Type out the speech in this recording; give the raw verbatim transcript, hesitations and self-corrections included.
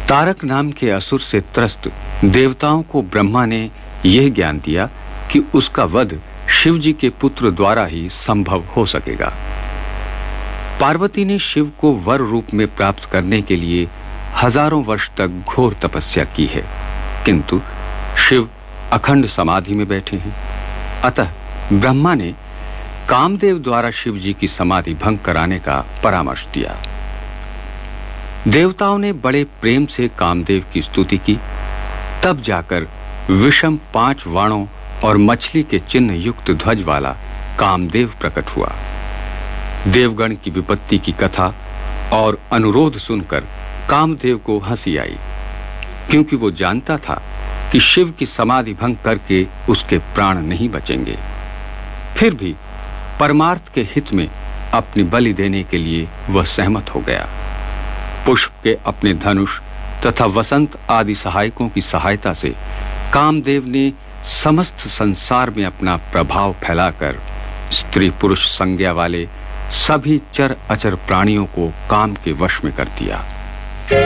तारक नाम के असुर से त्रस्त देवताओं को ब्रह्मा ने यह ज्ञान दिया कि उसका वध शिव जी के पुत्र द्वारा ही संभव हो सकेगा। पार्वती ने शिव को वर रूप में प्राप्त करने के लिए हजारों वर्ष तक घोर तपस्या की है, किंतु शिव अखंड समाधि में बैठे हैं। अतः ब्रह्मा ने कामदेव द्वारा शिव जी की समाधि भंग कराने का परामर्श दिया। देवताओं ने बड़े प्रेम से कामदेव की स्तुति की, तब जाकर विषम पांच वाणों और मछली के चिन्ह युक्त ध्वज वाला कामदेव प्रकट हुआ। देवगण की विपत्ति की कथा और अनुरोध सुनकर कामदेव को हंसी आई, क्योंकि वो जानता था कि शिव की समाधि भंग करके उसके प्राण नहीं बचेंगे। फिर भी परमार्थ के हित में अपनी बलि देने के लिए वह सहमत हो गया। पुष्प के अपने धनुष तथा वसंत आदि सहायकों की सहायता से कामदेव ने समस्त संसार में अपना प्रभाव फैलाकर स्त्री पुरुष संज्ञा वाले सभी चर अचर प्राणियों को काम के वश में कर दिया।